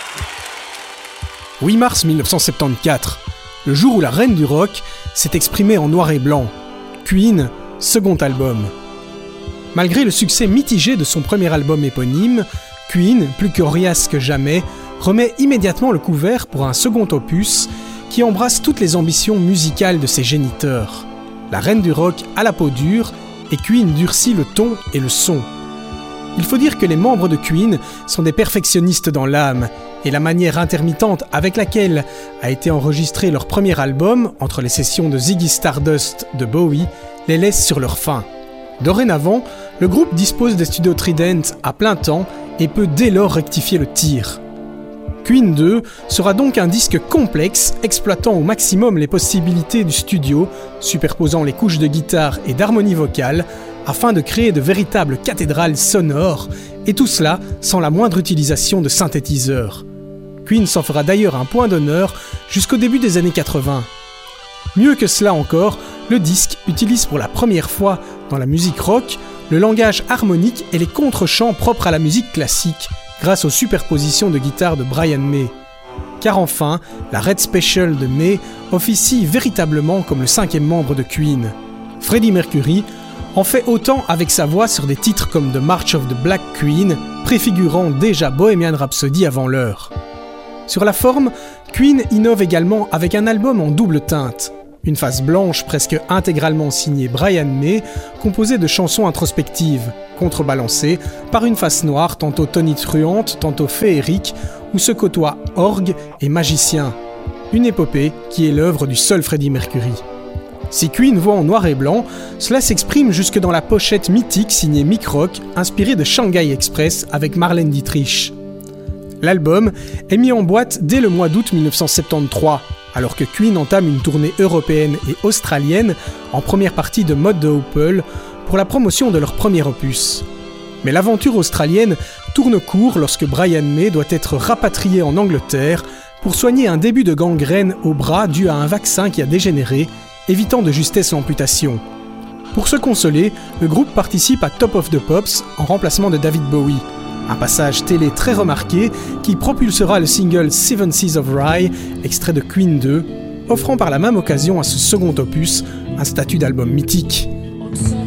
8 mars 1974, le jour où la reine du rock s'est exprimée en noir et blanc. Queen, second album. Malgré le succès mitigé de son premier album éponyme, Queen, plus coriace que jamais, remet immédiatement le couvert pour un second opus qui embrasse toutes les ambitions musicales de ses géniteurs. La reine du rock a la peau dure et Queen durcit le ton et le son. Il faut dire que les membres de Queen sont des perfectionnistes dans l'âme et la manière intermittente avec laquelle a été enregistré leur premier album, entre les sessions de Ziggy Stardust de Bowie, les laisse sur leur faim. Dorénavant, le groupe dispose des studios Trident à plein temps et peut dès lors rectifier le tir. Queen 2 sera donc un disque complexe, exploitant au maximum les possibilités du studio, superposant les couches de guitare et d'harmonie vocale, afin de créer de véritables cathédrales sonores, et tout cela sans la moindre utilisation de synthétiseurs. Queen s'en fera d'ailleurs un point d'honneur jusqu'au début des années 80. Mieux que cela encore, le disque utilise pour la première fois dans la musique rock le langage harmonique et les contre-chants propres à la musique classique, grâce aux superpositions de guitare de Brian May. Car enfin, la Red Special de May officie véritablement comme le cinquième membre de Queen. Freddie Mercury en fait autant avec sa voix sur des titres comme The March of the Black Queen, préfigurant déjà Bohemian Rhapsody avant l'heure. Sur la forme, Queen innove également avec un album en double teinte. Une face blanche presque intégralement signée Brian May, composée de chansons introspectives, contrebalancée par une face noire tantôt tonitruante, tantôt féerique, où se côtoient orgue et magicien. Une épopée qui est l'œuvre du seul Freddie Mercury. Si Queen voit en noir et blanc, cela s'exprime jusque dans la pochette mythique signée Mick Rock, inspirée de Shanghai Express avec Marlène Dietrich. L'album est mis en boîte dès le mois d'août 1973, alors que Queen entame une tournée européenne et australienne en première partie de Mode de Hoople pour la promotion de leur premier opus. Mais l'aventure australienne tourne court lorsque Brian May doit être rapatrié en Angleterre pour soigner un début de gangrène au bras dû à un vaccin qui a dégénéré, évitant de justesse l'amputation. Pour se consoler, le groupe participe à Top of the Pops en remplacement de David Bowie, un passage télé très remarqué qui propulsera le single Seven Seas of Rye, extrait de Queen 2, offrant par la même occasion à ce second opus un statut d'album mythique.